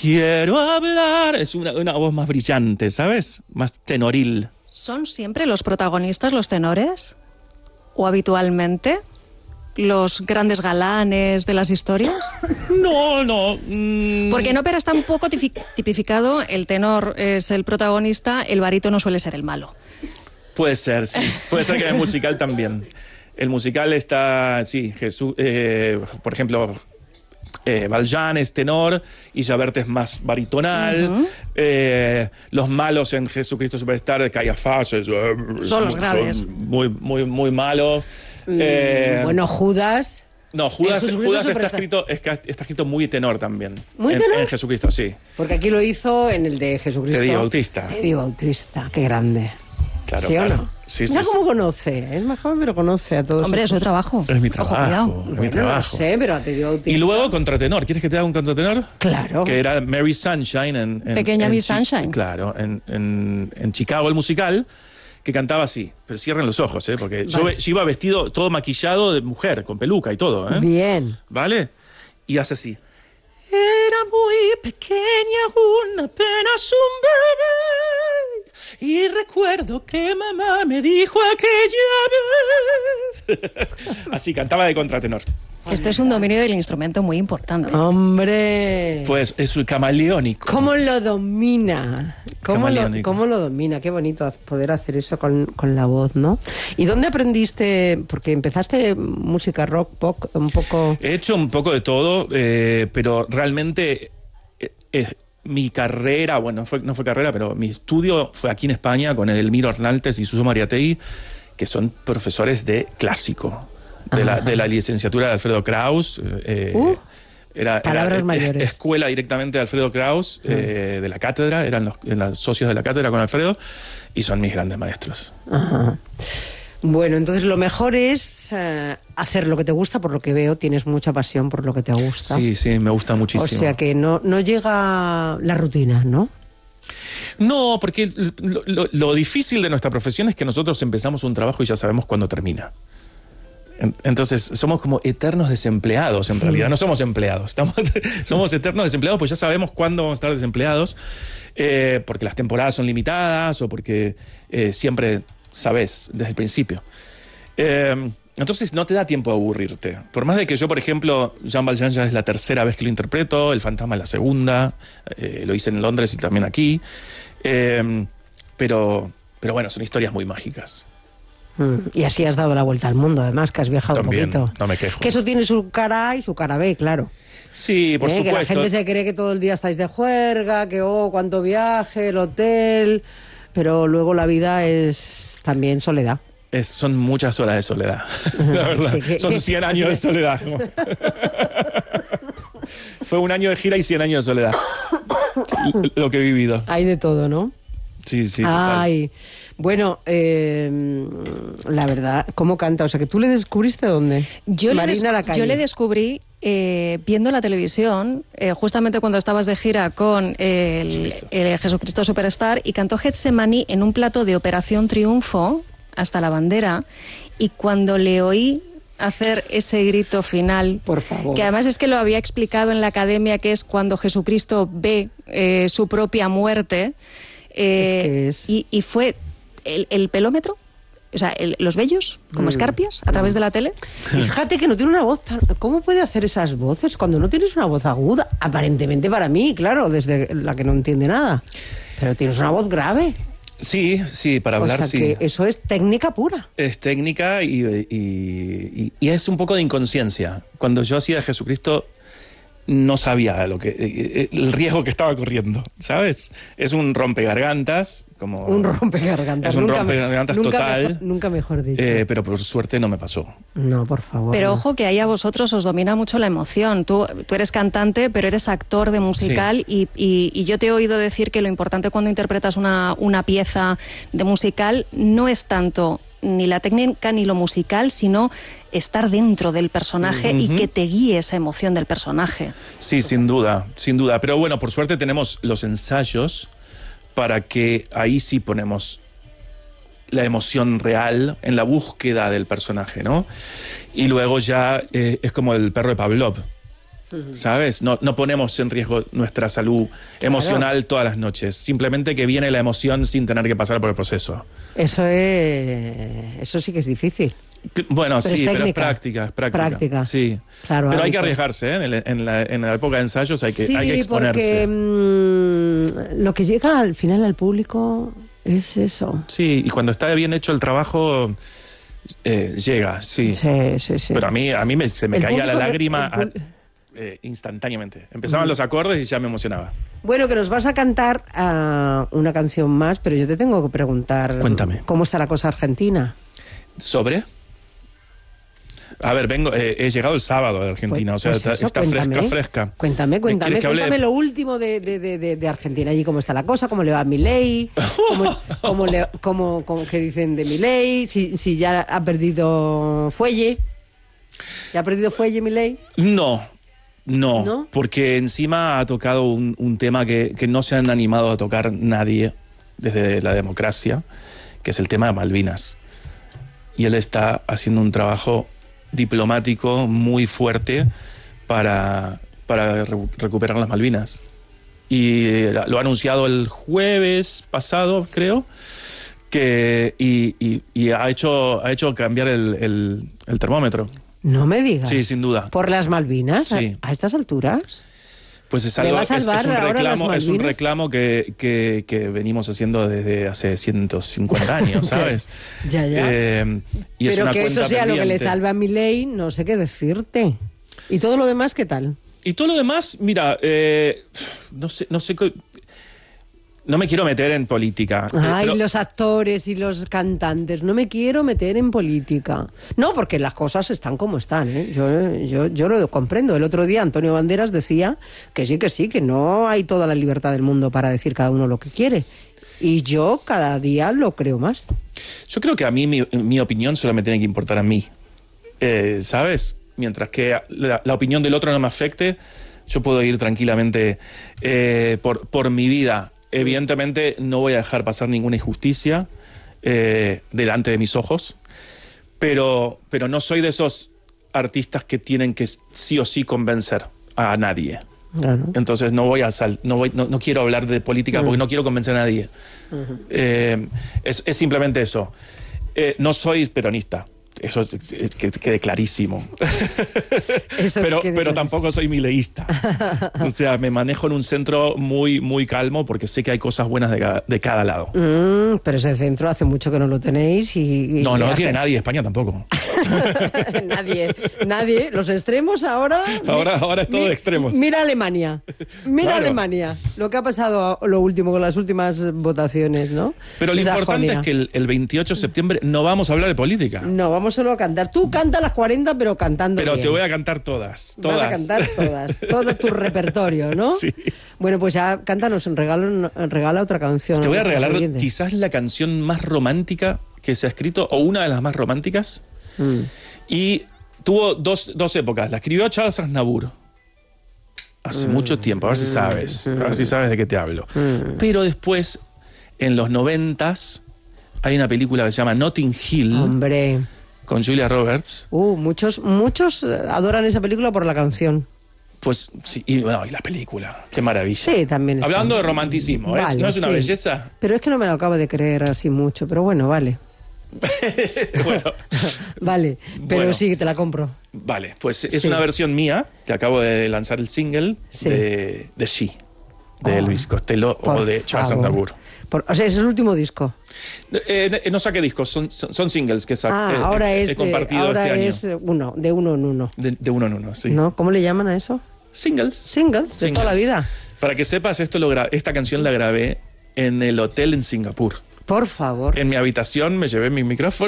quiero hablar. Es una voz más brillante, ¿sabes? Más tenoril. ¿Son siempre los protagonistas los tenores? ¿O habitualmente los grandes galanes de las historias? No. Porque en ópera está un poco tipificado, el tenor es el protagonista, el barítono suele ser el malo. Puede ser, sí. Puede ser que en el musical también. El musical está, sí, Jesús, por ejemplo, Valjean es tenor y Javert es más baritonal. Los malos en Jesucristo Superstar, Caiafás, son los graves. Son muy malos. Bueno, Judas... No, Judas está escrito muy tenor también. ¿Muy tenor? En Jesucristo, sí. Porque aquí lo hizo en el de Jesucristo. Teddy Bautista. Teddy Bautista, qué grande. Claro, ¿Sí claro. o no? Sí, Mira sí, cómo conoce. Es mejor, pero conoce a todos. Hombre, es su trabajo. Es mi trabajo. Ojo, es mi trabajo. No sé, pero a Teddy Bautista... Y luego contratenor. ¿Quieres que te haga un contratenor? Claro. Que era Mary Sunshine en Pequeña Miss Sunshine. Claro, en Chicago, el musical, que cantaba así. Pero cierren los ojos, porque Vale. yo iba vestido todo maquillado de mujer, con peluca y todo, Bien. ¿Vale? Y hace así. Era muy pequeña, apenas un bebé. Y recuerdo que mamá me dijo aquella vez. Así, cantaba de contratenor. Esto es un dominio del instrumento muy importante. ¡Hombre! Pues es camaleónico. ¿Cómo lo domina? Camaleónico. ¿Cómo lo domina? Qué bonito poder hacer eso con la voz, ¿no? ¿Y dónde aprendiste? Porque empezaste música rock, pop, un poco... He hecho un poco de todo, pero realmente mi carrera, bueno, no fue carrera, pero mi estudio fue aquí en España con Edelmiro Arnaltes y Suso Mariategui, que son profesores de clásico, de la licenciatura de Alfredo Kraus. Palabras mayores. Escuela directamente de Alfredo Kraus, de la cátedra, eran los socios de la cátedra con Alfredo, y son mis grandes maestros. Ajá. Bueno, entonces lo mejor es hacer lo que te gusta, por lo que veo, tienes mucha pasión por lo que te gusta. Sí, me gusta muchísimo. O sea que no llega la rutina, ¿no? No, porque lo difícil de nuestra profesión es que nosotros empezamos un trabajo y ya sabemos cuándo termina. Entonces somos como eternos desempleados en realidad, no somos empleados, somos eternos desempleados pues ya sabemos cuándo vamos a estar desempleados, porque las temporadas son limitadas o porque siempre sabes desde el principio. Entonces no te da tiempo a aburrirte. Por más de que yo, por ejemplo, Jean Valjean ya es la tercera vez que lo interpreto, El Fantasma es la segunda, lo hice en Londres y también aquí, pero bueno, son historias muy mágicas. Y así has dado la vuelta al mundo, además, que has viajado También, un poquito. no me quejo. Que eso tiene su cara A y su cara B, claro. Sí, por supuesto. Que la gente se cree que todo el día estáis de juerga, que cuánto viaje, el hotel... Pero luego la vida es también soledad. Son muchas horas de soledad, la verdad. Sí, son 100 años de soledad. Fue un año de gira y 100 años de soledad. Lo que he vivido. Hay de todo, ¿no? Sí, total. Ay, bueno, la verdad, ¿cómo canta? O sea, que tú le descubriste dónde. Yo Lacalle. le descubrí viendo la televisión, justamente cuando estabas de gira con el Jesucristo Superstar, y cantó Getsemaní en un plato de Operación Triunfo, hasta la bandera, y cuando le oí hacer ese grito final, por favor, que además es que lo había explicado en la academia, que es cuando Jesucristo ve su propia muerte, y fue el pelómetro, o sea, los vellos, como escarpias, a través de la tele. Fíjate que no tiene una voz tan... ¿Cómo puede hacer esas voces cuando no tienes una voz aguda? Aparentemente para mí, claro, desde la que no entiende nada. Pero tienes una voz grave. Sí, para hablar, o sea, que eso es técnica pura. Es técnica y es un poco de inconsciencia. Cuando yo hacía Jesucristo no sabía el riesgo que estaba corriendo, ¿sabes? Es un rompegargantas, como... Un rompegargantas. Es un rompegargantas total. Nunca mejor dicho. Pero por suerte no me pasó. No, por favor. Pero no. ojo que ahí a vosotros os domina mucho la emoción. Tú eres cantante, pero eres actor de musical, sí. y yo te he oído decir que lo importante cuando interpretas una pieza de musical no es tanto ni la técnica ni lo musical, sino estar dentro del personaje y que te guíe esa emoción del personaje. Sí, sin duda. Pero bueno, por suerte tenemos los ensayos para que ahí sí ponemos la emoción real en la búsqueda del personaje, ¿no? Y luego ya es como el perro de Pavlov. ¿sabes? No ponemos en riesgo nuestra salud emocional todas las noches. Simplemente que viene la emoción sin tener que pasar por el proceso. Eso sí que es difícil. Bueno, Pero sí, es pero es técnica. práctica. Sí. Claro, pero hay que hábito. arriesgarse, ¿eh? En la época de ensayos hay que exponerse. Porque lo que llega al final al público es eso. Sí, y cuando está bien hecho el trabajo, llega, sí. Sí. Pero a mí se me El caía la público- lágrima el instantáneamente. Empezaban los acordes y ya me emocionaba. Bueno, que nos vas a cantar una canción más, pero yo te tengo que preguntar... Cuéntame. ¿Cómo está la cosa argentina? ¿Sobre? A ver, he llegado el sábado de Argentina, Pues está eso, fresca. Cuéntame ¿Quieres que hable? Cuéntame lo último de Argentina. Allí cómo está la cosa, cómo le va a Milei, qué dicen de Milei, si ya ha perdido fuelle. ¿Ya ha perdido fuelle Milei? No, porque encima ha tocado un tema que no se han animado a tocar nadie desde la democracia, que es el tema de Malvinas. Y él está haciendo un trabajo diplomático muy fuerte para recuperar las Malvinas. Y lo ha anunciado el jueves pasado, creo, y ha hecho cambiar el termómetro. No me digas. Sí, sin duda. ¿Por las Malvinas? Sí. ¿A estas alturas? Pues es ¿Le algo, va a salvar es un ahora las reclamo, es un Malvinas? reclamo que venimos haciendo desde hace 150 años, ¿sabes? Ya. Y es Pero una que eso cuenta sea lo que le pendiente. salve a Milei, no sé qué decirte. ¿Y todo lo demás qué tal? Y todo lo demás, mira, no sé, no me quiero meter en política. Ay, pero- los actores y los cantantes, no me quiero meter en política. No, porque las cosas están como están, ¿eh? Yo lo comprendo. El otro día Antonio Banderas decía que sí, que no hay toda la libertad del mundo para decir cada uno lo que quiere. Y yo cada día lo creo más. Yo creo que a mí mi opinión solo me tiene que importar a mí, ¿sabes? Mientras que la opinión del otro no me afecte, yo puedo ir tranquilamente por mi vida. Evidentemente no voy a dejar pasar ninguna injusticia delante de mis ojos, pero no soy de esos artistas que tienen que sí o sí convencer a nadie. Claro. Entonces no quiero hablar de política porque no quiero convencer a nadie. Es simplemente eso. No soy peronista. Eso que quede clarísimo. Eso pero quede clarísimo. tampoco soy mileísta. O sea, me manejo en un centro muy, muy calmo porque sé que hay cosas buenas de cada lado. Pero ese centro hace mucho que no lo tenéis y No lo tiene nadie, España tampoco. Nadie. Los extremos ahora... Ahora es todo de extremos. Mira Alemania. Claro. Alemania. Lo que ha pasado lo último con las últimas votaciones, ¿no? Pero lo Esa importante agonía. es que el 28 de septiembre no vamos a hablar de política. No, vamos solo a cantar. Tú canta las 40, pero cantando Pero bien. te voy a cantar todas. Vas a cantar todas. Todo tu repertorio, ¿no? Sí. Bueno, pues ya cántanos, regala otra canción. Te voy a nuestros regalar oyentes. quizás la canción más romántica que se ha escrito, o una de las más románticas. Y tuvo dos épocas. La escribió Charles Aznavour hace mucho tiempo, a ver si sabes. A ver si sabes de qué te hablo. Pero después, en los 90s, hay una película que se llama Notting Hill, Hombre. con Julia Roberts. Muchos adoran esa película por la canción. Pues sí, y la película, qué maravilla. Sí, también está. Hablando de romanticismo, ¿no es una sí. belleza? Pero es que no me lo acabo de creer así mucho, pero bueno, vale. Bueno, Vale, pero Bueno. sí, te la compro. vale, pues es Sí. una versión mía, que acabo de lanzar el single Sí. de She, de Oh, Elvis Costello o por de Charles favor. Aznavour. O sea, es el último disco. No saqué discos, son singles que Ahora he compartido ahora este año. es de uno en uno. De uno en uno, sí. ¿No? ¿Cómo le llaman a eso? Singles. Singles, de toda la vida. Para que sepas, esta canción la grabé en el hotel en Singapur. Por favor. En mi habitación me llevé mi micrófono